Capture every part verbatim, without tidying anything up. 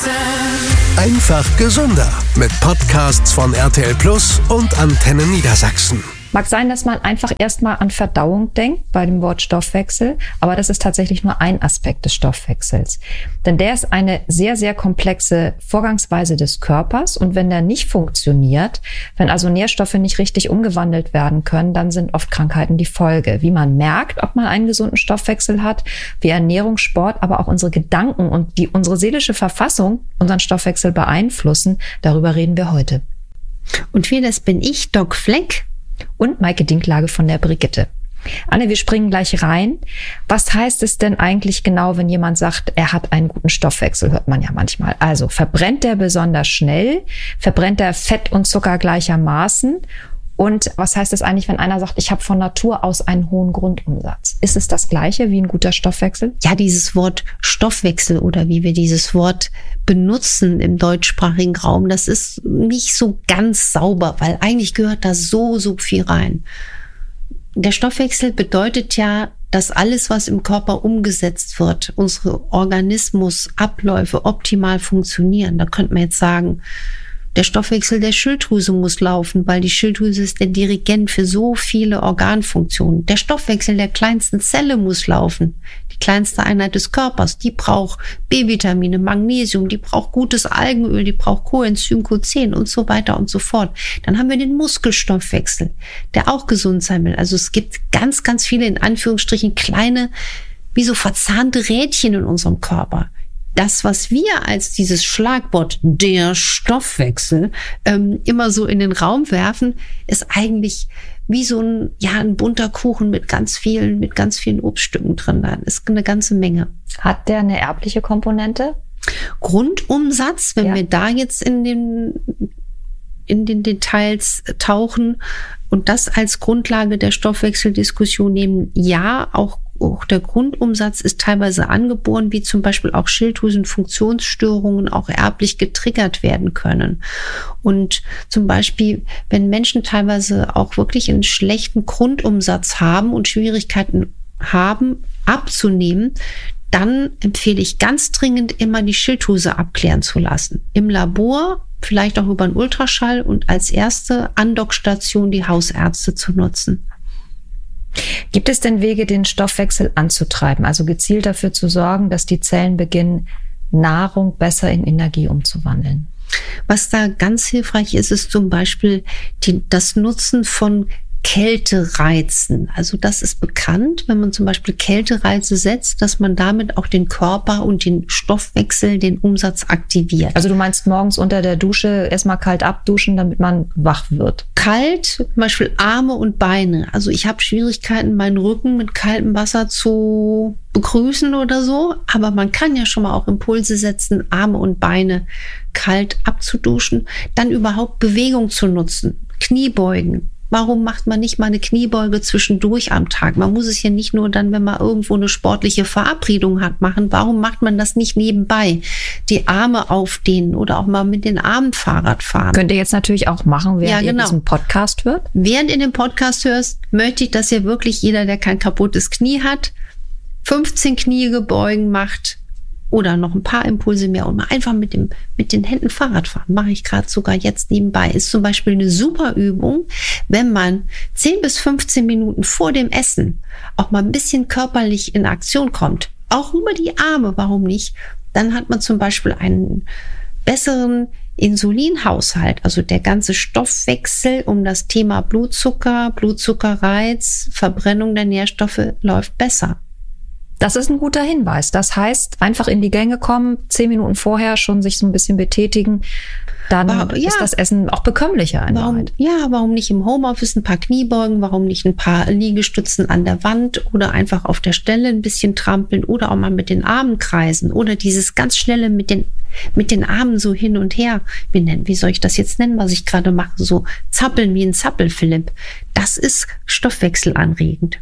Einfach gesünder mit Podcasts von R T L Plus und Antenne Niedersachsen. Mag sein, dass man einfach erstmal an Verdauung denkt bei dem Wort Stoffwechsel, aber das ist tatsächlich nur ein Aspekt des Stoffwechsels. Denn der ist eine sehr, sehr komplexe Vorgangsweise des Körpers und wenn der nicht funktioniert, wenn also Nährstoffe nicht richtig umgewandelt werden können, dann sind oft Krankheiten die Folge. Wie man merkt, ob man einen gesunden Stoffwechsel hat, wie Ernährung, Sport, aber auch unsere Gedanken und die unsere seelische Verfassung unseren Stoffwechsel beeinflussen, darüber reden wir heute. Und wir, das bin ich, Doc Fleck. Und Maike Dinklage von der Brigitte. Anne, wir springen gleich rein. Was heißt es denn eigentlich genau, wenn jemand sagt, er hat einen guten Stoffwechsel, hört man ja manchmal. Also verbrennt er besonders schnell? Verbrennt er Fett und Zucker gleichermaßen? Und was heißt es eigentlich, wenn einer sagt, ich habe von Natur aus einen hohen Grundumsatz? Ist es das Gleiche wie ein guter Stoffwechsel? Ja, dieses Wort Stoffwechsel oder wie wir dieses Wort benutzen im deutschsprachigen Raum, das ist nicht so ganz sauber, weil eigentlich gehört da so, so viel rein. Der Stoffwechsel bedeutet ja, dass alles, was im Körper umgesetzt wird, unsere Organismusabläufe optimal funktionieren. Da könnte man jetzt sagen, der Stoffwechsel der Schilddrüse muss laufen, weil die Schilddrüse ist der Dirigent für so viele Organfunktionen. Der Stoffwechsel der kleinsten Zelle muss laufen. Die kleinste Einheit des Körpers, die braucht B-Vitamine, Magnesium, die braucht gutes Algenöl, die braucht Coenzym Q zehn und so weiter und so fort. Dann haben wir den Muskelstoffwechsel, der auch gesund sein will. Also es gibt ganz, ganz viele in Anführungsstrichen kleine, wie so verzahnte Rädchen in unserem Körper. Das, was wir als dieses Schlagwort der Stoffwechsel ähm, immer so in den Raum werfen, ist eigentlich wie so ein, ja, ein bunter Kuchen mit ganz vielen, mit ganz vielen Obststücken drin. Da ist eine ganze Menge. Hat der eine erbliche Komponente? Grundumsatz, wenn ja. wir da jetzt in den, in den Details tauchen und das als Grundlage der Stoffwechseldiskussion nehmen, ja, auch Auch der Grundumsatz ist teilweise angeboren, wie zum Beispiel auch Schilddrüsenfunktionsstörungen auch erblich getriggert werden können. Und zum Beispiel, wenn Menschen teilweise auch wirklich einen schlechten Grundumsatz haben und Schwierigkeiten haben, abzunehmen, dann empfehle ich ganz dringend immer die Schilddrüse abklären zu lassen. Im Labor, vielleicht auch über einen Ultraschall und als erste Andockstation die Hausärzte zu nutzen. Gibt es denn Wege, den Stoffwechsel anzutreiben, also gezielt dafür zu sorgen, dass die Zellen beginnen, Nahrung besser in Energie umzuwandeln? Was da ganz hilfreich ist, ist zum Beispiel die, das Nutzen von Kältereizen. Also das ist bekannt, wenn man zum Beispiel Kältereize setzt, dass man damit auch den Körper und den Stoffwechsel, den Umsatz aktiviert. Also du meinst morgens unter der Dusche erstmal kalt abduschen, damit man wach wird? Kalt, zum Beispiel Arme und Beine. Also ich habe Schwierigkeiten, meinen Rücken mit kaltem Wasser zu begrüßen oder so, aber man kann ja schon mal auch Impulse setzen, Arme und Beine kalt abzuduschen, dann überhaupt Bewegung zu nutzen, Kniebeugen. Warum macht man nicht mal eine Kniebeuge zwischendurch am Tag? Man muss es ja nicht nur dann, wenn man irgendwo eine sportliche Verabredung hat, machen. Warum macht man das nicht nebenbei? Die Arme aufdehnen oder auch mal mit den Armen Fahrrad fahren. Könnt ihr jetzt natürlich auch machen, während ja, genau. ihr diesen Podcast hört. Während ihr den Podcast hörst, möchte ich, dass ihr wirklich jeder, der kein kaputtes Knie hat, fünfzehn Kniegebeugen macht. Oder noch ein paar Impulse mehr und mal einfach mit dem mit den Händen Fahrrad fahren. Mache ich gerade sogar jetzt nebenbei. Ist zum Beispiel eine super Übung, wenn man zehn bis fünfzehn Minuten vor dem Essen auch mal ein bisschen körperlich in Aktion kommt. Auch über die Arme, warum nicht? Dann hat man zum Beispiel einen besseren Insulinhaushalt, also der ganze Stoffwechsel um das Thema Blutzucker, Blutzuckerreiz, Verbrennung der Nährstoffe läuft besser. Das ist ein guter Hinweis. Das heißt, einfach in die Gänge kommen, zehn Minuten vorher schon sich so ein bisschen betätigen, dann aber, ja. ist das Essen auch bekömmlicher in warum, Wahrheit. Ja, warum nicht im Homeoffice ein paar Kniebeugen, warum nicht ein paar Liegestützen an der Wand oder einfach auf der Stelle ein bisschen trampeln oder auch mal mit den Armen kreisen oder dieses ganz schnelle mit den mit den Armen so hin und her. Wie, nennen, wie soll ich das jetzt nennen, was ich gerade mache? So zappeln wie ein Zappelphilipp. Das ist stoffwechselanregend.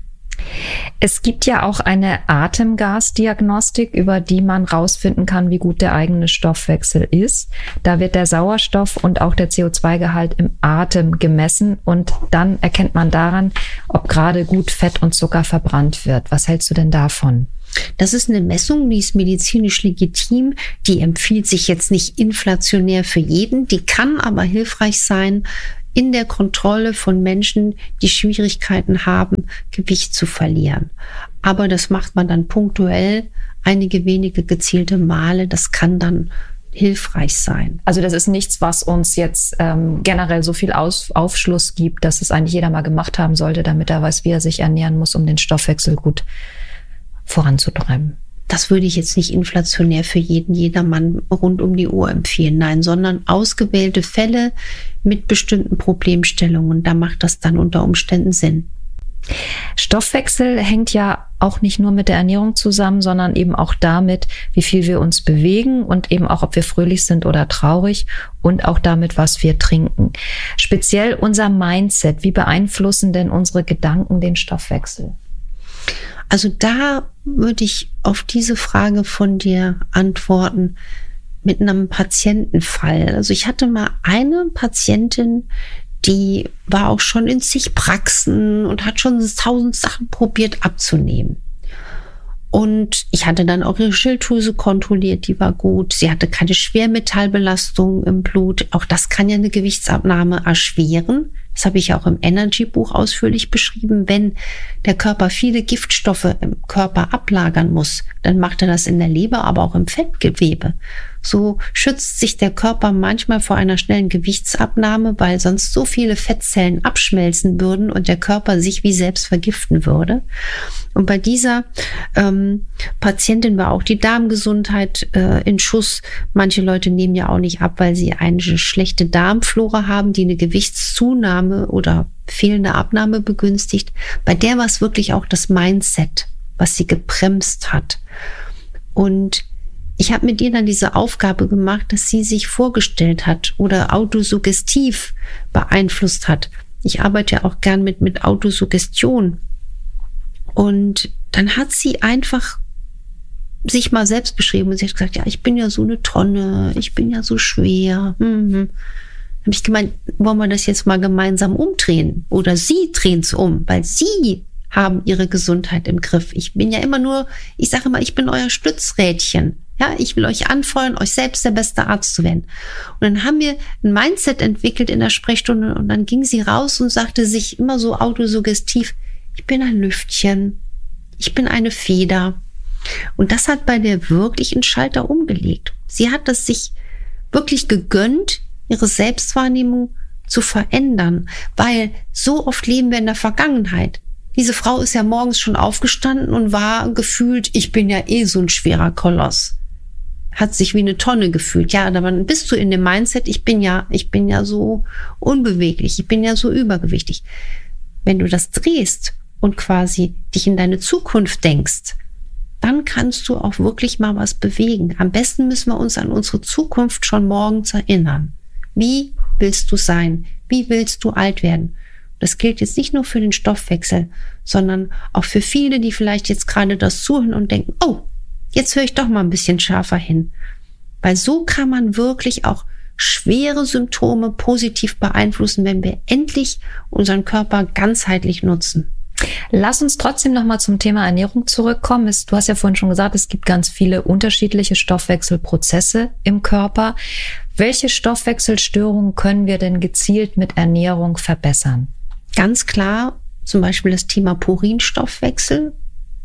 Es gibt ja auch eine Atemgasdiagnostik, über die man rausfinden kann, wie gut der eigene Stoffwechsel ist. Da wird der Sauerstoff und auch der C O zwei Gehalt im Atem gemessen und dann erkennt man daran, ob gerade gut Fett und Zucker verbrannt wird. Was hältst du denn davon? Das ist eine Messung, die ist medizinisch legitim. Die empfiehlt sich jetzt nicht inflationär für jeden. Die kann aber hilfreich sein in der Kontrolle von Menschen, die Schwierigkeiten haben, Gewicht zu verlieren. Aber das macht man dann punktuell, einige wenige gezielte Male. Das kann dann hilfreich sein. Also das ist nichts, was uns jetzt ähm, generell so viel Aus- Aufschluss gibt, dass es eigentlich jeder mal gemacht haben sollte, damit er weiß, wie er sich ernähren muss, um den Stoffwechsel gut voranzutreiben. Das würde ich jetzt nicht inflationär für jeden, jedermann rund um die Uhr empfehlen. Nein, sondern ausgewählte Fälle mit bestimmten Problemstellungen. Da macht das dann unter Umständen Sinn. Stoffwechsel hängt ja auch nicht nur mit der Ernährung zusammen, sondern eben auch damit, wie viel wir uns bewegen und eben auch, ob wir fröhlich sind oder traurig und auch damit, was wir trinken. Speziell unser Mindset. Wie beeinflussen denn unsere Gedanken den Stoffwechsel? Also da würde ich auf diese Frage von dir antworten mit einem Patientenfall. Also ich hatte mal eine Patientin, die war auch schon in zig Praxen und hat schon tausend Sachen probiert abzunehmen. Und ich hatte dann auch ihre Schilddrüse kontrolliert, die war gut. Sie hatte keine Schwermetallbelastung im Blut. Auch das kann ja eine Gewichtsabnahme erschweren. Das habe ich auch im Energy-Buch ausführlich beschrieben. Wenn der Körper viele Giftstoffe im Körper ablagern muss, dann macht er das in der Leber, aber auch im Fettgewebe. So schützt sich der Körper manchmal vor einer schnellen Gewichtsabnahme, weil sonst so viele Fettzellen abschmelzen würden und der Körper sich wie selbst vergiften würde. Und bei dieser ähm, Patientin war auch die Darmgesundheit äh, in Schuss. Manche Leute nehmen ja auch nicht ab, weil sie eine schlechte Darmflora haben, die eine Gewichtszunahme oder fehlende Abnahme begünstigt. Bei der war es wirklich auch das Mindset, was sie gebremst hat. Und ich habe mit ihr dann diese Aufgabe gemacht, dass sie sich vorgestellt hat oder autosuggestiv beeinflusst hat. Ich arbeite ja auch gern mit, mit Autosuggestion. Und dann hat sie einfach sich mal selbst beschrieben und sie hat gesagt, ja, ich bin ja so eine Tonne, ich bin ja so schwer. Mhm. Dann habe ich gemeint, wollen wir das jetzt mal gemeinsam umdrehen? Oder Sie drehen es um, weil Sie haben Ihre Gesundheit im Griff. Ich bin ja immer nur, ich sage immer, ich bin euer Stützrädchen. Ja, ich will euch anfeuern, euch selbst der beste Arzt zu werden. Und dann haben wir ein Mindset entwickelt in der Sprechstunde und dann ging sie raus und sagte sich immer so autosuggestiv, ich bin ein Lüftchen, ich bin eine Feder. Und das hat bei der wirklich einen Schalter umgelegt. Sie hat es sich wirklich gegönnt, ihre Selbstwahrnehmung zu verändern, weil so oft leben wir in der Vergangenheit. Diese Frau ist ja morgens schon aufgestanden und war gefühlt, ich bin ja eh so ein schwerer Koloss. Hat sich wie eine Tonne gefühlt. Ja, dann bist du in dem Mindset, ich bin ja, ich bin ja so unbeweglich, ich bin ja so übergewichtig. Wenn du das drehst und quasi dich in deine Zukunft denkst, dann kannst du auch wirklich mal was bewegen. Am besten müssen wir uns an unsere Zukunft schon morgens erinnern. Wie willst du sein? Wie willst du alt werden? Das gilt jetzt nicht nur für den Stoffwechsel, sondern auch für viele, die vielleicht jetzt gerade das zuhören und denken, oh, jetzt höre ich doch mal ein bisschen schärfer hin. Weil so kann man wirklich auch schwere Symptome positiv beeinflussen, wenn wir endlich unseren Körper ganzheitlich nutzen. Lass uns trotzdem noch mal zum Thema Ernährung zurückkommen. Du hast ja vorhin schon gesagt, es gibt ganz viele unterschiedliche Stoffwechselprozesse im Körper. Welche Stoffwechselstörungen können wir denn gezielt mit Ernährung verbessern? Ganz klar, zum Beispiel das Thema Purinstoffwechsel.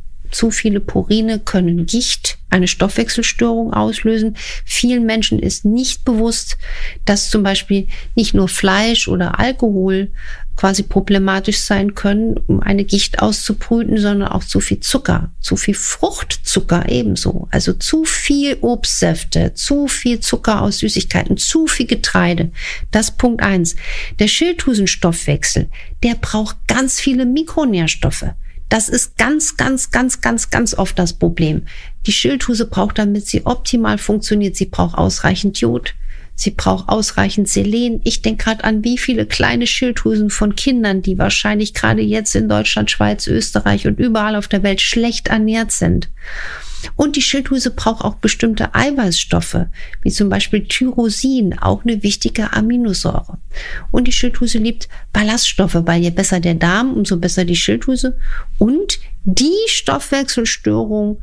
Zu viele Purine können Gicht, eine Stoffwechselstörung auslösen. Vielen Menschen ist nicht bewusst, dass zum Beispiel nicht nur Fleisch oder Alkohol quasi problematisch sein können, um eine Gicht auszubrüten, sondern auch zu viel Zucker, zu viel Fruchtzucker ebenso. Also zu viel Obstsäfte, zu viel Zucker aus Süßigkeiten, zu viel Getreide. Das ist Punkt eins. Der Schilddrüsenstoffwechsel, der braucht ganz viele Mikronährstoffe. Das ist ganz, ganz, ganz, ganz, ganz oft das Problem. Die Schilddrüse braucht, damit sie optimal funktioniert, sie braucht ausreichend Jod, sie braucht ausreichend Selen. Ich denke gerade an wie viele kleine Schilddrüsen von Kindern, die wahrscheinlich gerade jetzt in Deutschland, Schweiz, Österreich und überall auf der Welt schlecht ernährt sind. Und die Schilddrüse braucht auch bestimmte Eiweißstoffe, wie zum Beispiel Tyrosin, auch eine wichtige Aminosäure. Und die Schilddrüse liebt Ballaststoffe, weil je besser der Darm, umso besser die Schilddrüse. Und die Stoffwechselstörung,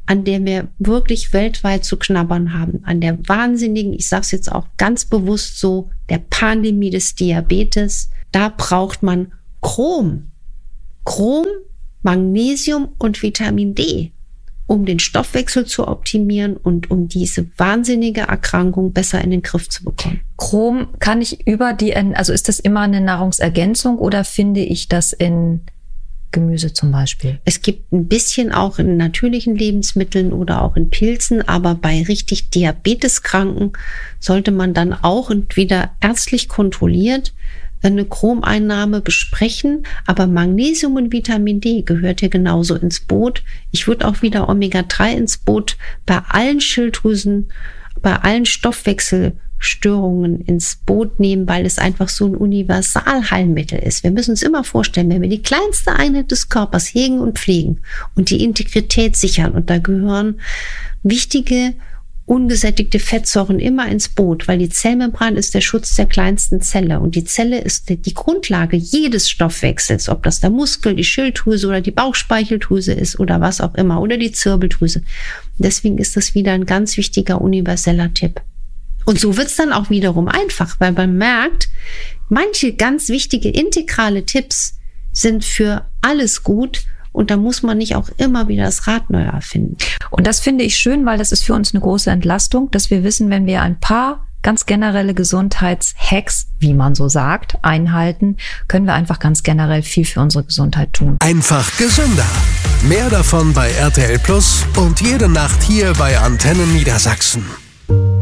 an der wir wirklich weltweit zu knabbern haben, an der wahnsinnigen, ich sage es jetzt auch ganz bewusst so, der Pandemie des Diabetes, da braucht man Chrom. Chrom, Magnesium und Vitamin D, um den Stoffwechsel zu optimieren und um diese wahnsinnige Erkrankung besser in den Griff zu bekommen. Chrom kann ich über die, also ist das immer eine Nahrungsergänzung oder finde ich das in Gemüse zum Beispiel? Es gibt ein bisschen auch in natürlichen Lebensmitteln oder auch in Pilzen, aber bei richtig Diabeteskranken sollte man dann auch und wieder ärztlich kontrolliert eine Chromeinnahme besprechen, aber Magnesium und Vitamin D gehört hier genauso ins Boot. Ich würde auch wieder Omega drei ins Boot bei allen Schilddrüsen, bei allen Stoffwechselstörungen ins Boot nehmen, weil es einfach so ein Universalheilmittel ist. Wir müssen uns immer vorstellen, wenn wir die kleinste Einheit des Körpers hegen und pflegen und die Integrität sichern, und da gehören wichtige ungesättigte Fettsäuren immer ins Boot, weil die Zellmembran ist der Schutz der kleinsten Zelle und die Zelle ist die Grundlage jedes Stoffwechsels, ob das der Muskel, die Schilddrüse oder die Bauchspeicheldrüse ist oder was auch immer oder die Zirbeldrüse. Deswegen ist das wieder ein ganz wichtiger universeller Tipp. Und so wird's dann auch wiederum einfach, weil man merkt, manche ganz wichtige integrale Tipps sind für alles gut. Und da muss man nicht auch immer wieder das Rad neu erfinden. Und das finde ich schön, weil das ist für uns eine große Entlastung, dass wir wissen, wenn wir ein paar ganz generelle Gesundheitshacks, wie man so sagt, einhalten, können wir einfach ganz generell viel für unsere Gesundheit tun. Einfach gesünder. Mehr davon bei R T L Plus und jede Nacht hier bei Antenne Niedersachsen.